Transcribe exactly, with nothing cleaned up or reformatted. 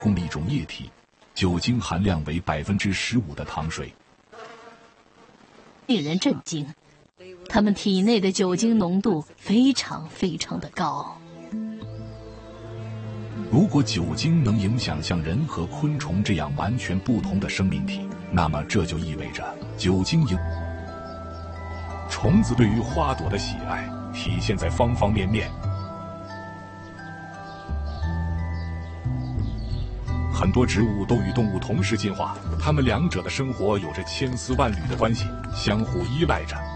供的一种液体，酒精含量为百分之十五的糖水。 令人震惊，它们体内的酒精浓度非常非常的高。 如果酒精能影响像人和昆虫这样完全不同的生命体，那么这就意味着酒精影。虫子对于花朵的喜爱体现在方方面面。很多植物都与动物同时进化，它们两者的生活有着千丝万缕的关系，相互依赖着。